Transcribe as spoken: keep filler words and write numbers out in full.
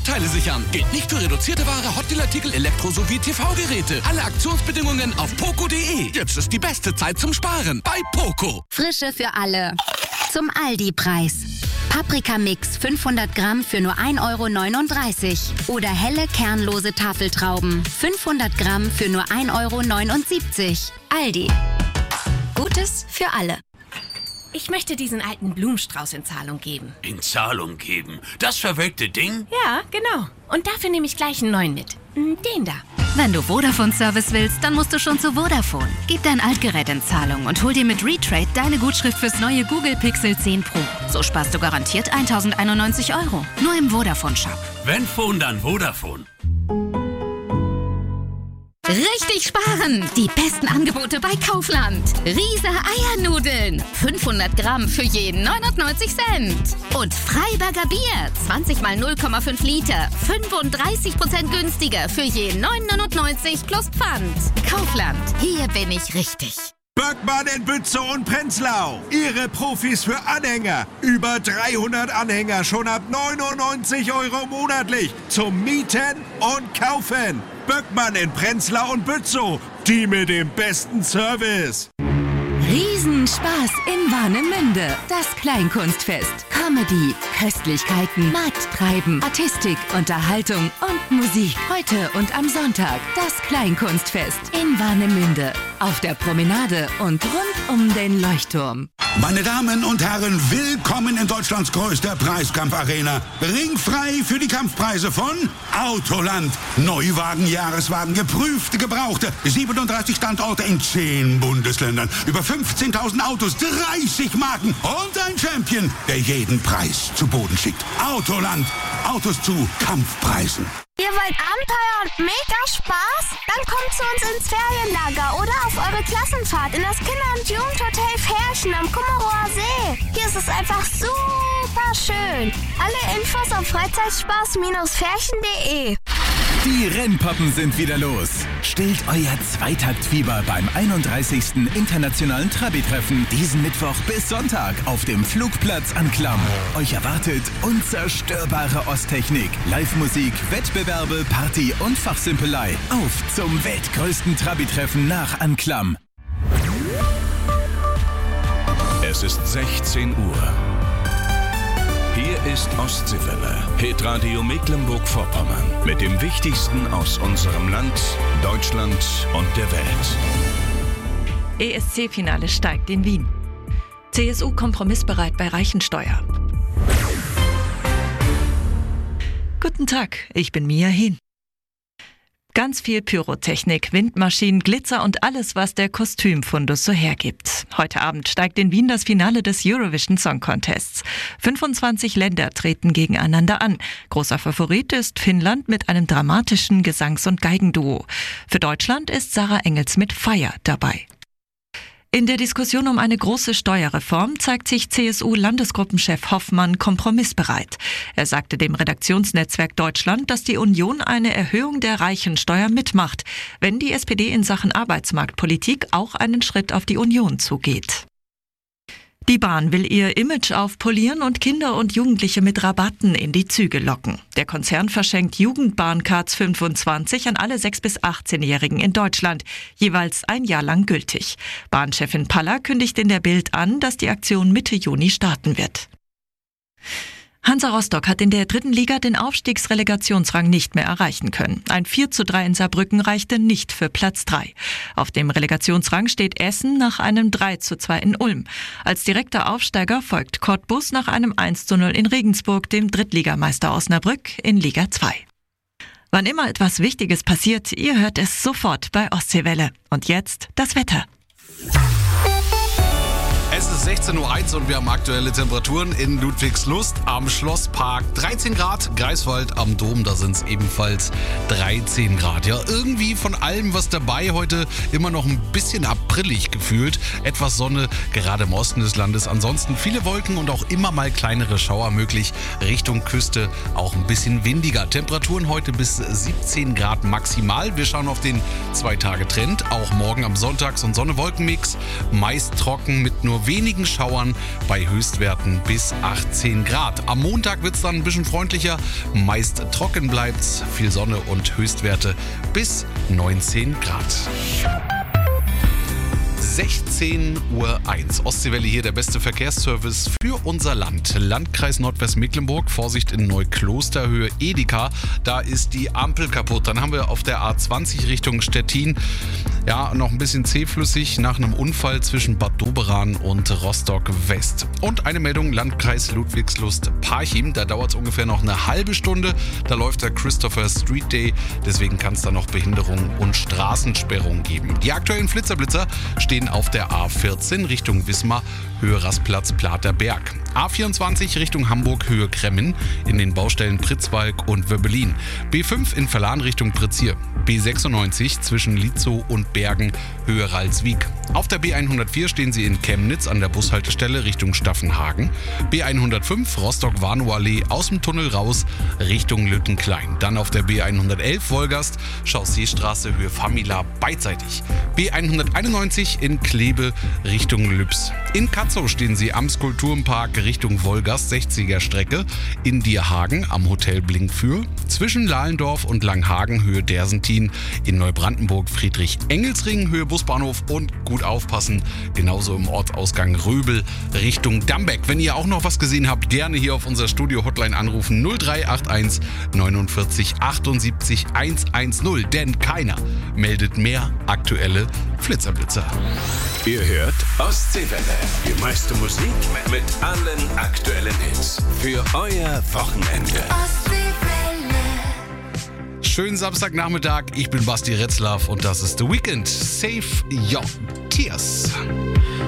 Vorteile sichern. Gilt nicht für reduzierte Ware, Hotdeal-Artikel, Elektro- sowie T V-Geräte. Alle Aktionsbedingungen auf poco punkt de. Jetzt ist die beste Zeit zum Sparen bei Poco. Frische für alle. Zum Aldi-Preis. Paprikamix fünfhundert Gramm für nur ein Euro neununddreißig. Oder helle kernlose Tafeltrauben fünfhundert Gramm für nur ein Euro neunundsiebzig. Aldi. Gutes für alle. Ich möchte diesen alten Blumenstrauß in Zahlung geben. In Zahlung geben? Das verwelkte Ding? Ja, genau. Und dafür nehme ich gleich einen neuen mit. Den da. Wenn du Vodafone-Service willst, dann musst du schon zu Vodafone. Gib dein Altgerät in Zahlung und hol dir mit Retrade deine Gutschrift fürs neue Google Pixel zehn Pro. So sparst du garantiert tausendeinundneunzig Euro. Nur im Vodafone-Shop. Wenn Phone, dann Vodafone. Richtig sparen! Die besten Angebote bei Kaufland. Riese Eiernudeln. fünfhundert Gramm für jeden neunundneunzig Cent. Und Freiberger Bier. zwanzig mal null Komma fünf Liter. fünfunddreißig Prozent günstiger für jeden neun neunundneunzig plus Pfand. Kaufland. Hier bin ich richtig. Böckmann in Bützow und Prenzlau. Ihre Profis für Anhänger. Über dreihundert Anhänger schon ab neunundneunzig Euro monatlich. Zum Mieten und Kaufen. Böckmann in Prenzlau und Bützow. Die mit dem besten Service. Riesenspaß in Warnemünde. Das Kleinkunstfest. Comedy, Köstlichkeiten, Markttreiben, Artistik, Unterhaltung und Musik. Heute und am Sonntag. Das Kleinkunstfest in Warnemünde. Auf der Promenade und rund um den Leuchtturm. Meine Damen und Herren, willkommen in Deutschlands größter Preiskampfarena. Ringfrei für die Kampfpreise von Autoland. Neuwagen, Jahreswagen, geprüfte, gebrauchte. siebenunddreißig Standorte in zehn Bundesländern. Über fünfzehntausend Autos, dreißig Marken und ein Champion, der jeden Preis zu Boden schickt. Autoland. Autos zu Kampfpreisen. Ihr wollt Abenteuer und mega Spaß? Dann kommt zu uns ins Ferienlager oder auf eure Klassenfahrt in das Kinder- und Jugendhotel Ferchen am Kummerower See. Hier ist es einfach super schön. Alle Infos auf freizeitspaß ferchen punkt de. Die Rennpappen sind wieder los. Stillt euer Zweitaktfieber beim einunddreißigsten Internationalen Trabi-Treffen diesen Mittwoch bis Sonntag auf dem Flugplatz Anklam. Euch erwartet unzerstörbare Osttechnik, Live-Musik, Wettbewerbe, Party und Fachsimpelei. Auf zum weltgrößten Trabi-Treffen nach Anklam. Es ist sechzehn Uhr. Hier ist Ostseewelle, Hitradio Mecklenburg-Vorpommern. Mit dem Wichtigsten aus unserem Land, Deutschland und der Welt. E S C-Finale steigt in Wien. C S U kompromissbereit bei Reichensteuer. Guten Tag, ich bin Mia Hehn. Ganz viel Pyrotechnik, Windmaschinen, Glitzer und alles, was der Kostümfundus so hergibt. Heute Abend steigt in Wien das Finale des Eurovision Song Contests. fünfundzwanzig Länder treten gegeneinander an. Großer Favorit ist Finnland mit einem dramatischen Gesangs- und Geigenduo. Für Deutschland ist Sarah Engels mit Fire dabei. In der Diskussion um eine große Steuerreform zeigt sich C S U-Landesgruppenchef Hoffmann kompromissbereit. Er sagte dem Redaktionsnetzwerk Deutschland, dass die Union eine Erhöhung der Reichensteuer mitmacht, wenn die S P D in Sachen Arbeitsmarktpolitik auch einen Schritt auf die Union zugeht. Die Bahn will ihr Image aufpolieren und Kinder und Jugendliche mit Rabatten in die Züge locken. Der Konzern verschenkt Jugendbahncards fünfundzwanzig an alle sechs- bis achtzehnjährigen in Deutschland, jeweils ein Jahr lang gültig. Bahnchefin Paller kündigt in der Bild an, dass die Aktion Mitte Juni starten wird. Hansa Rostock hat in der dritten Liga den Aufstiegsrelegationsrang nicht mehr erreichen können. Ein vier zu drei in Saarbrücken reichte nicht für Platz drei. Auf dem Relegationsrang steht Essen nach einem drei zu zwei in Ulm. Als direkter Aufsteiger folgt Cottbus nach einem eins zu null in Regensburg, dem Drittligameister Osnabrück in Liga zwei. Wann immer etwas Wichtiges passiert, ihr hört es sofort bei Ostseewelle. Und jetzt das Wetter. Es ist sechzehn Uhr eins und wir haben aktuelle Temperaturen in Ludwigslust am Schlosspark. dreizehn Grad, Greifswald am Dom, da sind es ebenfalls dreizehn Grad. Ja, irgendwie von allem was dabei, heute immer noch ein bisschen aprillig gefühlt. Etwas Sonne, gerade im Osten des Landes. Ansonsten viele Wolken und auch immer mal kleinere Schauer möglich. Richtung Küste auch ein bisschen windiger. Temperaturen heute bis siebzehn Grad maximal. Wir schauen auf den zwei Tage Trend. Auch morgen am Sonntag so ein Sonne-Wolken-Mix. Meist trocken mit nur wenig wenigen Schauern bei Höchstwerten bis achtzehn Grad. Am Montag wird es dann ein bisschen freundlicher, meist trocken bleibt's, viel Sonne und Höchstwerte bis neunzehn Grad. sechzehn Uhr eins. Ostseewelle hier, der beste Verkehrsservice für unser Land. Landkreis Nordwestmecklenburg, Vorsicht in Neuklosterhöhe Edeka, da ist die Ampel kaputt. Dann haben wir auf der A zwanzig Richtung Stettin, ja, noch ein bisschen zähflüssig nach einem Unfall zwischen Bad Doberan und Rostock West. Und eine Meldung, Landkreis Ludwigslust-Parchim, da dauert es ungefähr noch eine halbe Stunde. Da läuft der Christopher Street Day, deswegen kann es da noch Behinderungen und Straßensperrungen geben. Die aktuellen Flitzerblitzer stehen auf der A vierzehn Richtung Wismar, Höhe Rastplatz Platerberg. A vierundzwanzig Richtung Hamburg, Höhe Kremmen, in den Baustellen Pritzwalk und Wöbbelin. B fünf in Verlan Richtung Prizier. B sechsundneunzig zwischen Lietzow und Bergen, Höhe Ralswiek. Auf der B hundertvier stehen Sie in Chemnitz an der Bushaltestelle Richtung Staffenhagen. B hundertfünf Rostock-Warnow-Allee aus dem Tunnel raus Richtung Lüttenklein. Dann auf der B hundertelf Wolgast, Chausseestraße Höhe Famila beidseitig. B hunderteinundneunzig in Kleve Richtung Lübs. In Katzow stehen Sie am Skulpturenpark Richtung Wolgast sechziger Strecke. In Dierhagen am Hotel Blinkfür. Zwischen Lahlendorf und Langhagen Höhe Dersentin. In Neubrandenburg Friedrich-Engelsring Höhe Busbahnhof und gut aufpassen, genauso im Ortsausgang Röbel Richtung Dambeck. Wenn ihr auch noch was gesehen habt, gerne hier auf unser Studio-Hotline anrufen null drei acht eins neunundvierzig achtundsiebzig hundertzehn, denn keiner meldet mehr aktuelle Flitzerblitzer. Ihr hört Ostseewelle. Die meiste Musik mit allen aktuellen Hits. Für euer Wochenende. Schönen Samstagnachmittag, ich bin Basti Retzlaff und das ist The Weekend. Save Your Tears.